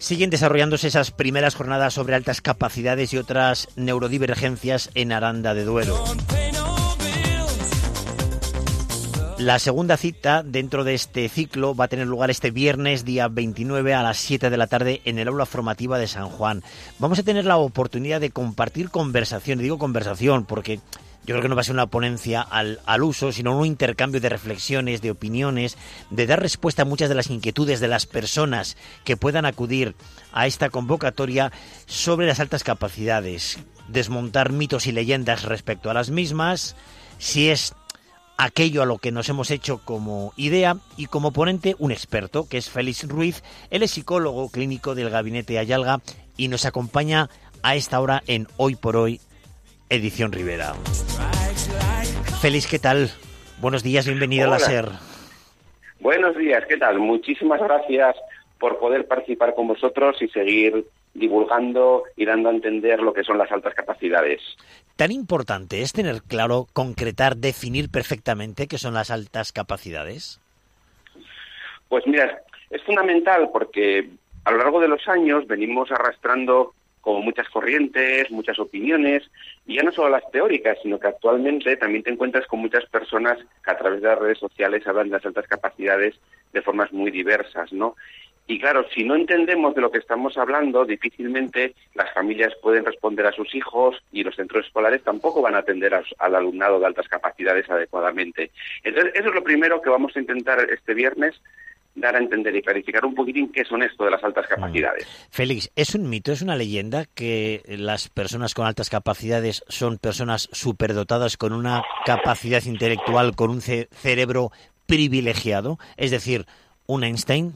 Siguen desarrollándose esas primeras jornadas sobre altas capacidades y otras neurodivergencias en Aranda de Duero. La segunda cita dentro de este ciclo va a tener lugar este viernes, día 29, a las 7 de la tarde en el aula formativa de San Juan. Vamos a tener la oportunidad de compartir conversación, y digo conversación porque yo creo que no va a ser una ponencia al uso, sino un intercambio de reflexiones, de opiniones, de dar respuesta a muchas de las inquietudes de las personas que puedan acudir a esta convocatoria sobre las altas capacidades, desmontar mitos y leyendas respecto a las mismas, si es aquello a lo que nos hemos hecho como idea, y como ponente un experto, que es Félix Ruiz. Él es psicólogo clínico del Gabinete Ayalga y nos acompaña a esta hora en Hoy por Hoy, edición Rivera. Félix, ¿qué tal? Buenos días, bienvenido. Hola. A la SER. Buenos días, ¿qué tal? Muchísimas gracias por poder participar con vosotros y seguir divulgando y dando a entender lo que son las altas capacidades. ¿Tan importante es tener claro, concretar, definir perfectamente qué son las altas capacidades? Pues mira, es fundamental porque a lo largo de los años venimos arrastrando como muchas corrientes, muchas opiniones, y ya no solo las teóricas, sino que actualmente también te encuentras con muchas personas que a través de las redes sociales hablan de las altas capacidades de formas muy diversas, ¿no? Y claro, si no entendemos de lo que estamos hablando, difícilmente las familias pueden responder a sus hijos y los centros escolares tampoco van a atender al alumnado de altas capacidades adecuadamente. Entonces, eso es lo primero que vamos a intentar este viernes, dar a entender y clarificar un poquitín qué son esto de las altas capacidades. Félix, ¿es un mito, es una leyenda que las personas con altas capacidades son personas superdotadas con una capacidad intelectual, con un cerebro privilegiado? Es decir, un Einstein.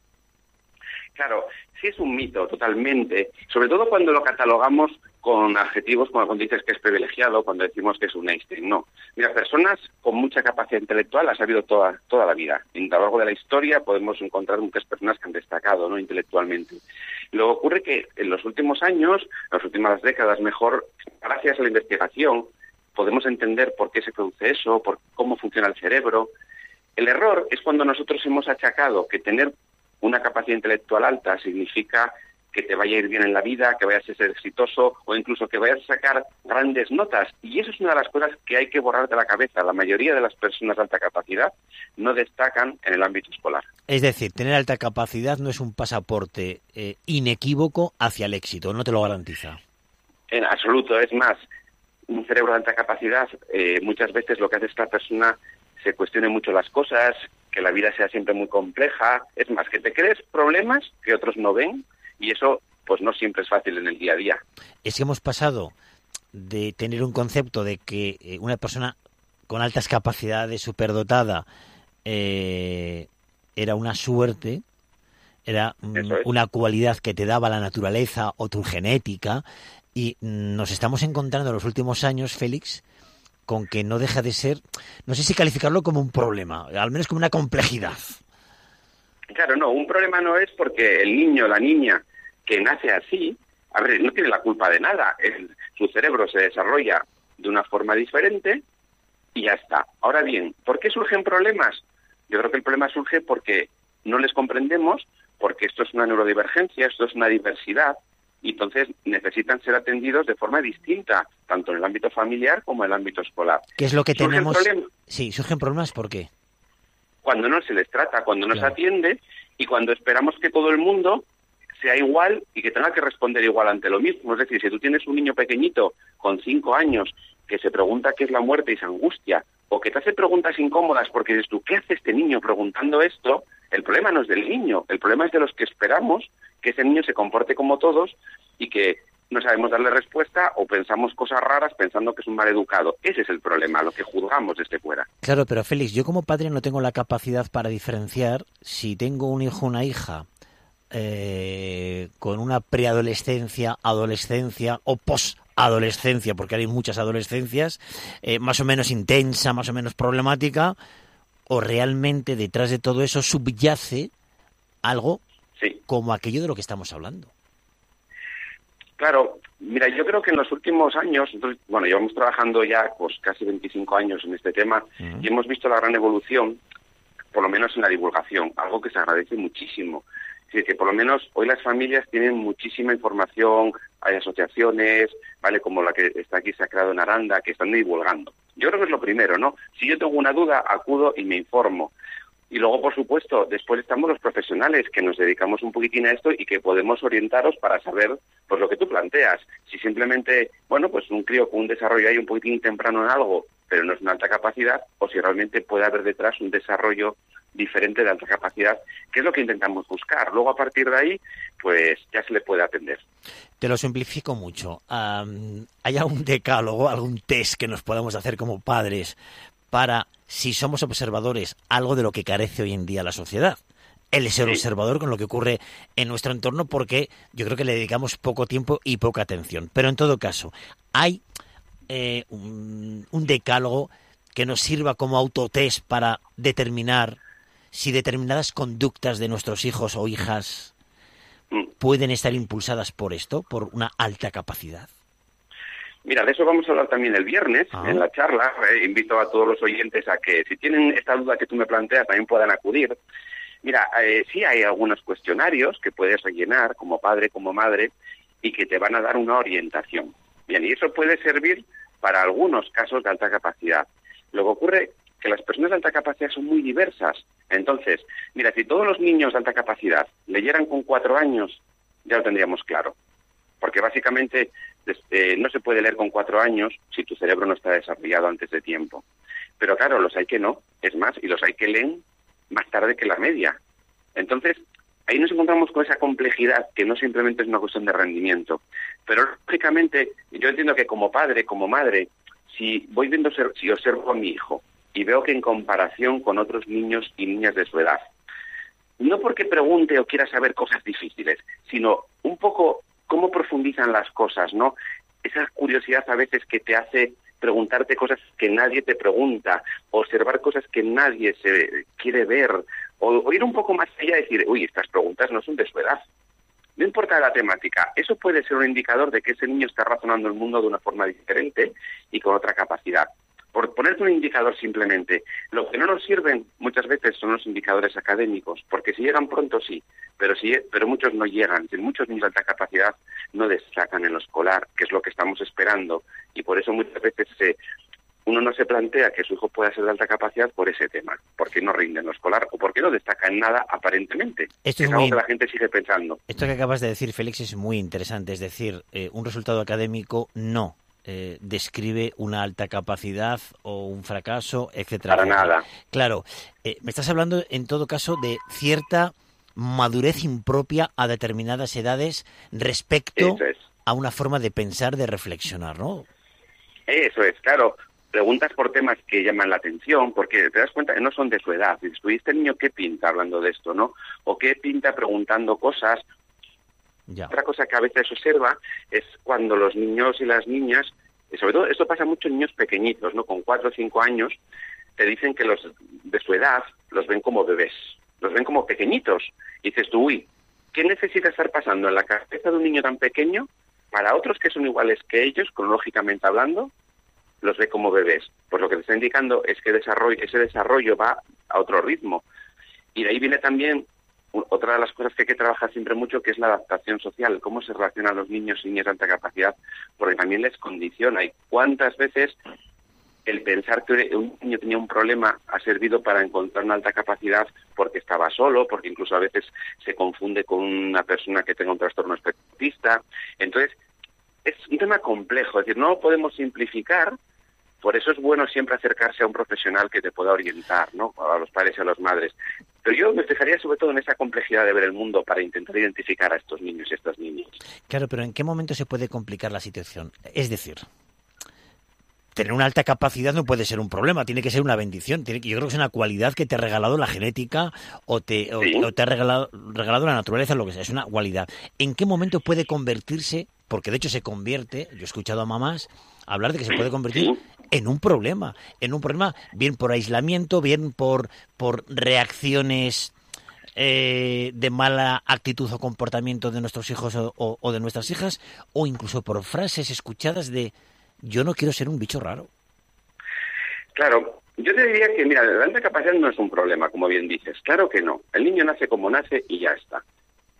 Claro, sí es un mito, totalmente. Sobre todo cuando lo catalogamos con adjetivos, como cuando dices que es privilegiado, cuando decimos que es un Einstein. No. Mira, personas con mucha capacidad intelectual las ha habido toda la vida. A lo largo de la historia podemos encontrar muchas personas que han destacado, ¿no?, intelectualmente. Luego ocurre que en los últimos años, en las últimas décadas mejor, gracias a la investigación, podemos entender por qué se produce eso, por cómo funciona el cerebro. El error es cuando nosotros hemos achacado que tener una capacidad intelectual alta significa que te vaya a ir bien en la vida, que vayas a ser exitoso o incluso que vayas a sacar grandes notas. Y eso es una de las cosas que hay que borrar de la cabeza. La mayoría de las personas de alta capacidad no destacan en el ámbito escolar. Es decir, tener alta capacidad no es un pasaporte inequívoco hacia el éxito, no te lo garantiza. En absoluto, es más, un cerebro de alta capacidad muchas veces lo que hace es que la persona se cuestione mucho las cosas, que la vida sea siempre muy compleja, es más, que te crees problemas que otros no ven, y eso pues no siempre es fácil en el día a día. Es que hemos pasado de tener un concepto de que una persona con altas capacidades, superdotada, era una suerte, era una cualidad que te daba la naturaleza o tu genética, y nos estamos encontrando en los últimos años, Félix, con que no deja de ser, no sé si calificarlo como un problema, al menos como una complejidad. Claro, no, un problema no es porque el niño o la niña que nace así, a ver, no tiene la culpa de nada, su cerebro se desarrolla de una forma diferente y ya está. Ahora bien, ¿por qué surgen problemas? Yo creo que el problema surge porque no les comprendemos, porque esto es una neurodivergencia, esto es una diversidad, y entonces necesitan ser atendidos de forma distinta, tanto en el ámbito familiar como en el ámbito escolar. ¿Qué es lo que tenemos? Sí, surgen problemas, ¿por qué? Cuando no se les trata, cuando no se Claro. atiende y cuando esperamos que todo el mundo sea igual y que tenga que responder igual ante lo mismo. Es decir, si tú tienes un niño pequeñito con 5 años que se pregunta qué es la muerte y se angustia, o que te hace preguntas incómodas porque dices tú, ¿qué hace este niño preguntando esto? El problema no es del niño, el problema es de los que esperamos que ese niño se comporte como todos y que no sabemos darle respuesta o pensamos cosas raras pensando que es un maleducado. Ese es el problema, lo que juzgamos desde fuera. Claro, pero Félix, yo como padre no tengo la capacidad para diferenciar si tengo un hijo o una hija con una preadolescencia, adolescencia o posadolescencia, porque hay muchas adolescencias, más o menos intensa, más o menos problemática, o realmente detrás de todo eso subyace algo como aquello de lo que estamos hablando. Claro, mira, yo creo que en los últimos años, bueno, llevamos trabajando ya pues casi 25 años en este tema y hemos visto la gran evolución, por lo menos en la divulgación, algo que se agradece muchísimo. Sí, que por lo menos hoy las familias tienen muchísima información, hay asociaciones, ¿vale? Como la que está aquí, se ha creado en Aranda, que están divulgando. Yo creo que es lo primero, ¿no? Si yo tengo una duda, acudo y me informo. Y luego, por supuesto, después estamos los profesionales que nos dedicamos un poquitín a esto y que podemos orientaros para saber pues lo que tú planteas. Si simplemente, bueno, pues un crío con un desarrollo ahí un poquitín temprano en algo, pero no es una alta capacidad, o si realmente puede haber detrás un desarrollo diferente de alta capacidad, que es lo que intentamos buscar. Luego, a partir de ahí, pues ya se le puede atender. Te lo simplifico mucho. ¿Hay algún decálogo, algún test que nos podamos hacer como padres para, si somos observadores, algo de lo que carece hoy en día la sociedad? El ser observador con lo que ocurre en nuestro entorno, porque yo creo que le dedicamos poco tiempo y poca atención. Pero en todo caso, ¿hay un decálogo que nos sirva como autotest para determinar si determinadas conductas de nuestros hijos o hijas pueden estar impulsadas por esto, por una alta capacidad? Mira, de eso vamos a hablar también el viernes en la charla. Invito a todos los oyentes a que, si tienen esta duda que tú me planteas, también puedan acudir. Mira, sí hay algunos cuestionarios que puedes rellenar como padre, como madre, y que te van a dar una orientación. Bien, y eso puede servir para algunos casos de alta capacidad. Lo que ocurre que las personas de alta capacidad son muy diversas. Entonces, mira, si todos los niños de alta capacidad leyeran con 4 años, ya lo tendríamos claro. Porque básicamente no se puede leer con 4 años si tu cerebro no está desarrollado antes de tiempo. Pero claro, los hay que no, es más, y los hay que leen más tarde que la media. Entonces, ahí nos encontramos con esa complejidad que no simplemente es una cuestión de rendimiento. Pero lógicamente, yo entiendo que como padre, como madre, si observo a mi hijo y veo que en comparación con otros niños y niñas de su edad, no porque pregunte o quiera saber cosas difíciles, sino un poco cómo profundizan las cosas, ¿no? Esa curiosidad a veces que te hace preguntarte cosas que nadie te pregunta, observar cosas que nadie se quiere ver, o ir un poco más allá y decir, uy, estas preguntas no son de su edad. No importa la temática, eso puede ser un indicador de que ese niño está razonando el mundo de una forma diferente y con otra capacidad. Por ponerte un indicador simplemente, lo que no nos sirven muchas veces son los indicadores académicos, porque si llegan pronto sí, pero muchos no llegan. Muchos niños de alta capacidad no destacan en lo escolar, que es lo que estamos esperando, y por eso muchas veces uno no se plantea que su hijo pueda ser de alta capacidad por ese tema, porque no rinde en lo escolar o porque no destaca en nada aparentemente. Esto es algo que la gente sigue pensando. Esto que acabas de decir, Félix, es muy interesante. Es decir, un resultado académico no describe una alta capacidad o un fracaso, etcétera. Para nada. Claro, me estás hablando en todo caso de cierta madurez impropia a determinadas edades respecto a una forma de pensar, de reflexionar, ¿no? Eso es, claro. Preguntas por temas que llaman la atención, porque te das cuenta que no son de su edad. Dices, ¿este niño qué pinta hablando de esto, no? O qué pinta preguntando cosas. Ya. Otra cosa que a veces se observa es cuando los niños y las niñas, y sobre todo esto pasa mucho en niños pequeñitos, ¿no? Con 4 o 5 años, te dicen que los de su edad los ven como bebés, los ven como pequeñitos. Y dices tú, uy, ¿qué necesita estar pasando en la cabeza de un niño tan pequeño para otros que son iguales que ellos, cronológicamente hablando? Los ve como bebés. Pues lo que te está indicando es que ese desarrollo va a otro ritmo. Y de ahí viene también otra de las cosas que hay que trabajar siempre mucho, que es la adaptación social, cómo se relacionan los niños y niñas de alta capacidad, porque también les condiciona. Y cuántas veces el pensar que un niño tenía un problema ha servido para encontrar una alta capacidad porque estaba solo, porque incluso a veces se confunde con una persona que tenga un trastorno espectro autista. Entonces, es un tema complejo, es decir, no lo podemos simplificar. Por eso es bueno siempre acercarse a un profesional que te pueda orientar, ¿no? A los padres y a las madres. Pero yo me fijaría sobre todo en esa complejidad de ver el mundo para intentar identificar a estos niños y a estas niñas. Claro, pero ¿en qué momento se puede complicar la situación? Es decir, tener una alta capacidad no puede ser un problema, tiene que ser una bendición. Yo creo que es una cualidad que te ha regalado la genética o te ha regalado la naturaleza, lo que sea, es una cualidad. ¿En qué momento puede convertirse? Porque de hecho se convierte, yo he escuchado a mamás hablar de que se puede convertir en un problema, bien por aislamiento, bien por reacciones de mala actitud o comportamiento de nuestros hijos o de nuestras hijas, o incluso por frases escuchadas de yo no quiero ser un bicho raro. Claro, yo te diría que, mira, la alta capacidad no es un problema, como bien dices. Claro que no. El niño nace como nace y ya está.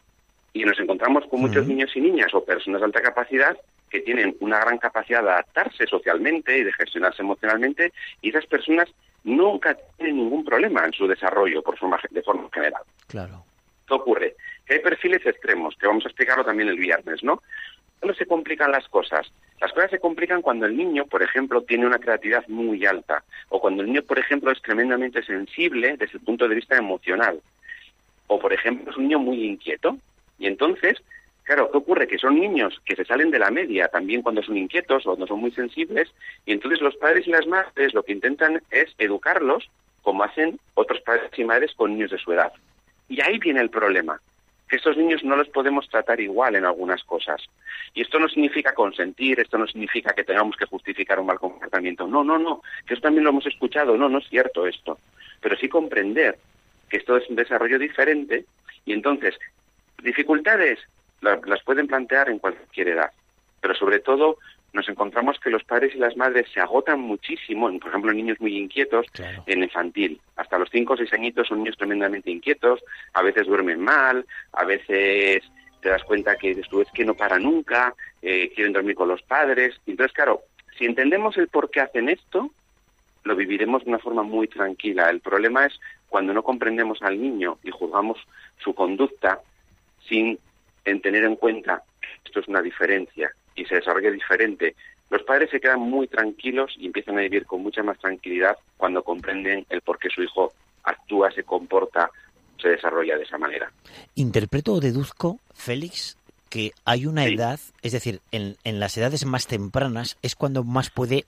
Y nos encontramos con muchos niños y niñas o personas de alta capacidad que tienen una gran capacidad de adaptarse socialmente y de gestionarse emocionalmente, y esas personas nunca tienen ningún problema en su desarrollo de forma general. Claro. ¿Qué ocurre? Que hay perfiles extremos, que vamos a explicarlo también el viernes, ¿no? ¿Cuándo se complican las cosas? Las cosas se complican cuando el niño, por ejemplo, tiene una creatividad muy alta, o cuando el niño, por ejemplo, es tremendamente sensible desde el punto de vista emocional, o, por ejemplo, es un niño muy inquieto. Y entonces, claro, ¿qué ocurre? Que son niños que se salen de la media también cuando son inquietos o no son muy sensibles, y entonces los padres y las madres lo que intentan es educarlos como hacen otros padres y madres con niños de su edad. Y ahí viene el problema, que estos niños no los podemos tratar igual en algunas cosas. Y esto no significa consentir, esto no significa que tengamos que justificar un mal comportamiento. No, que eso también lo hemos escuchado, no es cierto esto. Pero sí comprender que esto es un desarrollo diferente, y entonces dificultades las pueden plantear en cualquier edad, pero sobre todo nos encontramos que los padres y las madres se agotan muchísimo, por ejemplo, en niños muy inquietos, claro, en infantil. Hasta los 5 o 6 añitos son niños tremendamente inquietos, a veces duermen mal, a veces te das cuenta que es que no para nunca, quieren dormir con los padres. Entonces, claro, si entendemos el por qué hacen esto, lo viviremos de una forma muy tranquila. El problema es cuando no comprendemos al niño y juzgamos su conducta sin tener en cuenta que esto es una diferencia y se desarrolla diferente. Los padres se quedan muy tranquilos y empiezan a vivir con mucha más tranquilidad cuando comprenden el por qué su hijo actúa, se comporta, se desarrolla de esa manera. Interpreto o deduzco, Félix, que hay una edad, es decir, en las edades más tempranas es cuando más puede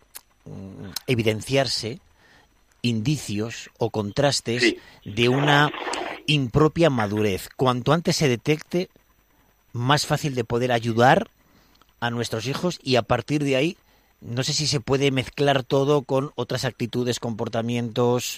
evidenciarse indicios o contrastes de una impropia madurez. Cuanto antes se detecte, más fácil de poder ayudar a nuestros hijos, y a partir de ahí no sé si se puede mezclar todo con otras actitudes, comportamientos,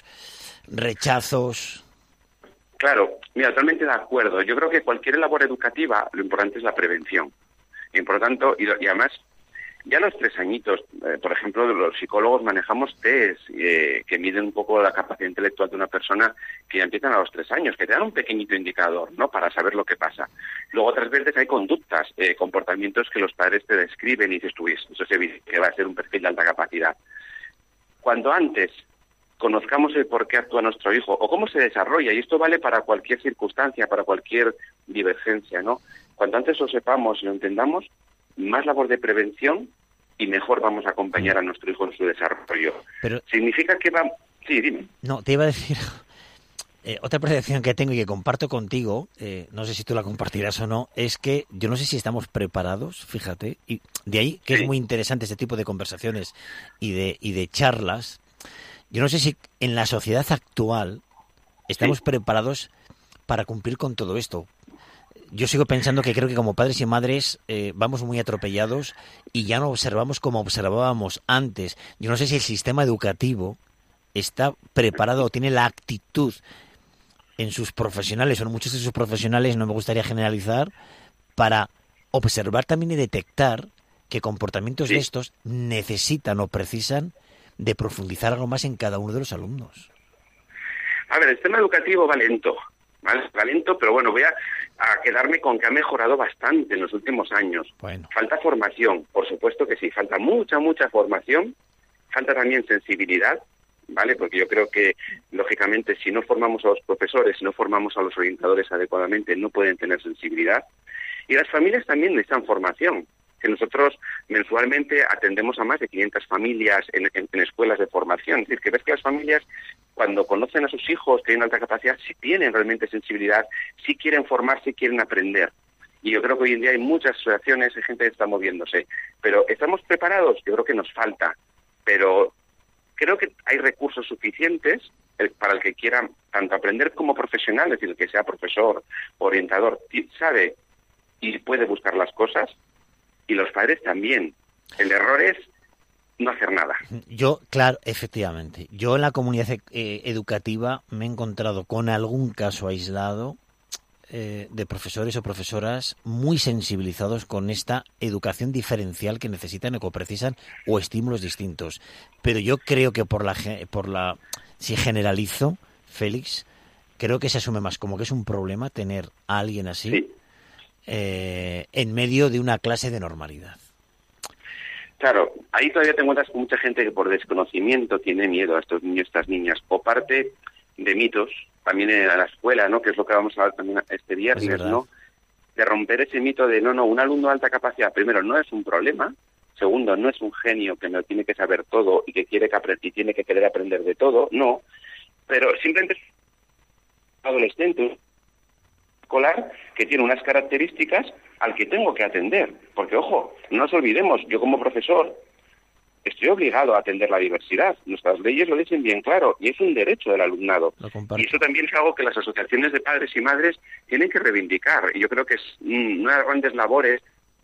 rechazos. Claro, mira, totalmente de acuerdo. Yo creo que cualquier labor educativa, lo importante es la prevención. Y por tanto, y además, ya a los 3 añitos, por ejemplo, los psicólogos manejamos test que miden un poco la capacidad intelectual de una persona, que ya empiezan a los 3 años, que te dan un pequeñito indicador, ¿no?, para saber lo que pasa. Luego otras veces hay conductas, comportamientos que los padres te describen y dices tú, eso es evidente que va a ser un perfil de alta capacidad. Cuando antes conozcamos el por qué actúa nuestro hijo o cómo se desarrolla, y esto vale para cualquier circunstancia, para cualquier divergencia, ¿no? Cuanto antes lo sepamos y lo entendamos, más labor de prevención y mejor vamos a acompañar a nuestro hijo en su desarrollo. Pero ¿significa que va...? Sí, dime. No, te iba a decir... otra percepción que tengo y que comparto contigo, no sé si tú la compartirás o no, es que yo no sé si estamos preparados, fíjate, y de ahí que es muy interesante este tipo de conversaciones y de charlas. Yo no sé si en la sociedad actual estamos preparados para cumplir con todo esto. Yo sigo pensando que creo que como padres y madres vamos muy atropellados y ya no observamos como observábamos antes. Yo no sé si el sistema educativo está preparado o tiene la actitud en sus profesionales o en muchos de sus profesionales, no me gustaría generalizar, para observar también y detectar que comportamientos de estos necesitan o precisan de profundizar algo más en cada uno de los alumnos. A ver, el sistema educativo va lento, ¿vale? Va lento, pero bueno, voy a quedarme con que ha mejorado bastante en los últimos años. Bueno. Falta formación, por supuesto que sí, falta mucha formación, falta también sensibilidad, ¿vale? Porque yo creo que, lógicamente, si no formamos a los profesores, si no formamos a los orientadores adecuadamente, no pueden tener sensibilidad. Y las familias también necesitan formación. Que nosotros mensualmente atendemos a más de 500 familias en escuelas de formación. Es decir, que ves que las familias, cuando conocen a sus hijos que tienen alta capacidad, sí tienen realmente sensibilidad, sí quieren formarse, quieren aprender. Y yo creo que hoy en día hay muchas asociaciones, hay gente que está moviéndose. Pero ¿estamos preparados? Yo creo que nos falta. Pero creo que hay recursos suficientes para el que quiera tanto aprender como profesional, es decir, el que sea profesor, orientador, sabe y puede buscar las cosas. Y los padres también. El error es no hacer nada. Yo, claro, efectivamente. Yo en la comunidad educativa me he encontrado con algún caso aislado de profesores o profesoras muy sensibilizados con esta educación diferencial que necesitan o que precisan, o estímulos distintos. Pero yo creo que si generalizo, Félix, creo que se asume más como que es un problema tener a alguien así. Sí. en medio de una clase de normalidad. Claro, ahí todavía te encuentras con mucha gente que por desconocimiento tiene miedo a estos niños, estas niñas, o parte de mitos, también a la escuela, ¿no? Que es lo que vamos a hablar también este viernes, ¿no? De romper ese mito de, no, un alumno de alta capacidad, primero, no es un problema, segundo, no es un genio que no tiene que saber todo y que tiene que querer aprender de todo, no, pero simplemente es un adolescente escolar que tiene unas características al que tengo que atender, porque ojo, no nos olvidemos, yo como profesor estoy obligado a atender la diversidad, nuestras leyes lo dicen bien claro, y es un derecho del alumnado, y eso también es algo que las asociaciones de padres y madres tienen que reivindicar, y yo creo que es una de las grandes labores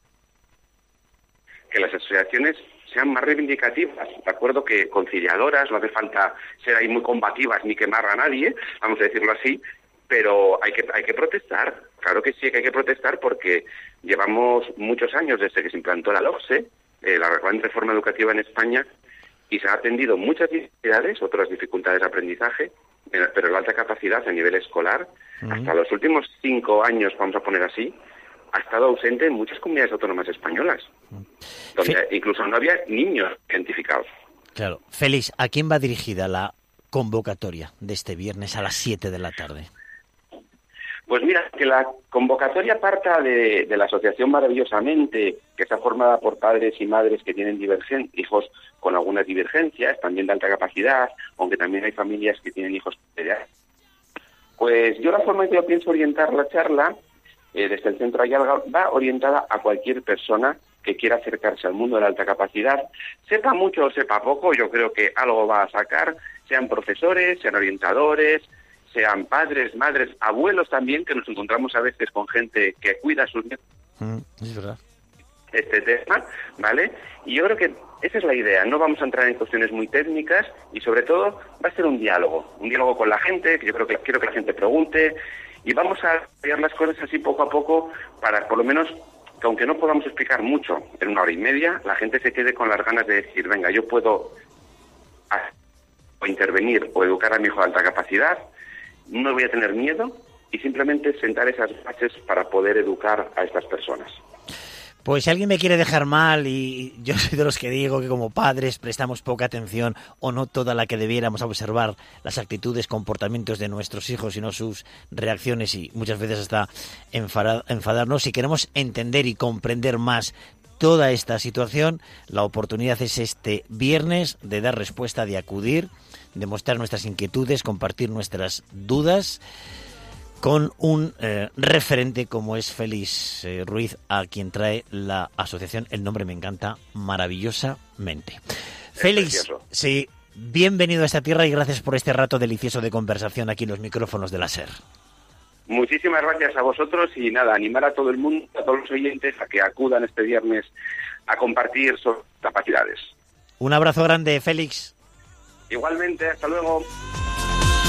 que las asociaciones sean más reivindicativas, de acuerdo que conciliadoras, no hace falta ser ahí muy combativas ni quemar a nadie, vamos a decirlo así, pero hay que protestar, claro que sí que hay que protestar porque llevamos muchos años desde que se implantó la LOMCE, la gran reforma educativa en España, y se ha atendido muchas dificultades, otras dificultades de aprendizaje, pero la alta capacidad a nivel escolar, hasta los últimos 5 años, vamos a poner así, ha estado ausente en muchas comunidades autónomas españolas, donde incluso no había niños identificados. Claro. Félix, ¿a quién va dirigida la convocatoria de este viernes a las 7 de la tarde? Pues mira, que la convocatoria parta de la asociación Maravillosamente, que está formada por padres y madres que tienen hijos con algunas divergencias, también de alta capacidad, aunque también hay familias que tienen hijos de edad. Pues yo la forma en que yo pienso orientar la charla desde el Centro Ayalga va orientada a cualquier persona que quiera acercarse al mundo de la alta capacidad, sepa mucho o sepa poco, yo creo que algo va a sacar, sean profesores, sean orientadores, sean padres, madres, abuelos también, que nos encontramos a veces con gente que cuida a sus nietos. Es verdad. Este tema, ¿vale? Y yo creo que esa es la idea, no vamos a entrar en cuestiones muy técnicas y sobre todo va a ser un diálogo con la gente, que yo creo que quiero que la gente pregunte y vamos a ver las cosas así poco a poco para por lo menos que aunque no podamos explicar mucho en 1 hora y media, la gente se quede con las ganas de decir, venga, yo puedo o intervenir o educar a mi hijo de alta capacidad, no voy a tener miedo y simplemente sentar esas bases para poder educar a estas personas. Pues si alguien me quiere dejar mal y yo soy de los que digo que como padres prestamos poca atención o no toda la que debiéramos a observar las actitudes, comportamientos de nuestros hijos, sino sus reacciones y muchas veces hasta enfadarnos, si queremos entender y comprender más toda esta situación, la oportunidad es este viernes de dar respuesta, de acudir, de mostrar nuestras inquietudes, compartir nuestras dudas con un referente como es Félix Ruiz, a quien trae la asociación, el nombre me encanta, Maravillosamente. Félix, sí, bienvenido a esta tierra y gracias por este rato delicioso de conversación aquí en los micrófonos de la SER. Muchísimas gracias a vosotros y nada, animar a todo el mundo, a todos los oyentes a que acudan este viernes a compartir sus capacidades. Un abrazo grande, Félix. Igualmente, hasta luego.